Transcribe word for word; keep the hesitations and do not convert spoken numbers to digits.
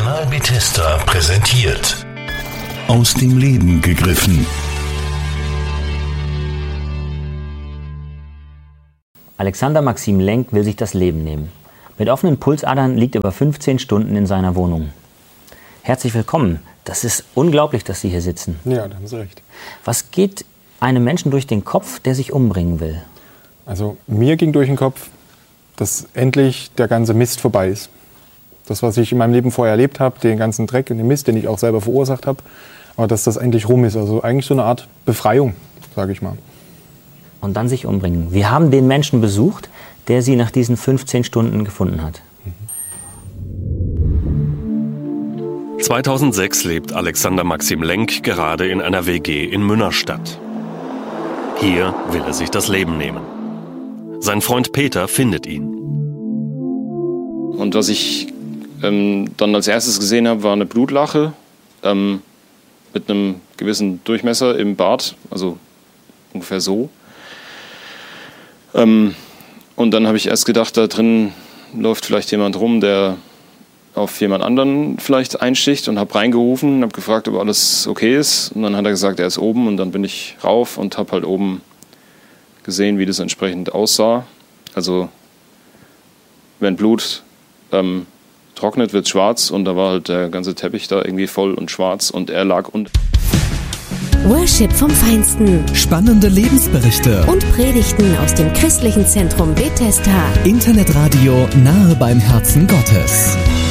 Kanal Bethesda präsentiert. Aus dem Leben gegriffen. Alexander Maxim Lenk will sich das Leben nehmen. Mit offenen Pulsadern liegt er über fünfzehn Stunden in seiner Wohnung. Herzlich willkommen. Das ist unglaublich, dass Sie hier sitzen. Ja, da haben Sie recht. Was geht einem Menschen durch den Kopf, der sich umbringen will? Also mir ging durch den Kopf, dass endlich der ganze Mist vorbei ist. Das, was ich in meinem Leben vorher erlebt habe, den ganzen Dreck und den Mist, den ich auch selber verursacht habe, aber dass das endlich rum ist. Also eigentlich so eine Art Befreiung, sage ich mal. Und dann sich umbringen. Wir haben den Menschen besucht, der Sie nach diesen fünfzehn Stunden gefunden hat. zweitausendsechs lebt Alexander Maxim Lenk gerade in einer W G in Münnerstadt. Hier will er sich das Leben nehmen. Sein Freund Peter findet ihn. Und was ich ähm, dann als erstes gesehen habe, war eine Blutlache ähm, mit einem gewissen Durchmesser im Bart, also ungefähr so. Ähm, und dann habe ich erst gedacht, da drin läuft vielleicht jemand rum, der auf jemand anderen vielleicht einsticht, und habe reingerufen und habe gefragt, ob alles okay ist. Und dann hat er gesagt, er ist oben, und dann bin ich rauf und habe halt oben gesehen, wie das entsprechend aussah. Also wenn Blut ähm, trocknet, wird es schwarz, und da war halt der ganze Teppich da irgendwie voll und schwarz, und er lag unten. Worship vom Feinsten. Spannende Lebensberichte. Und Predigten aus dem christlichen Zentrum Bethesda. Internetradio nahe beim Herzen Gottes.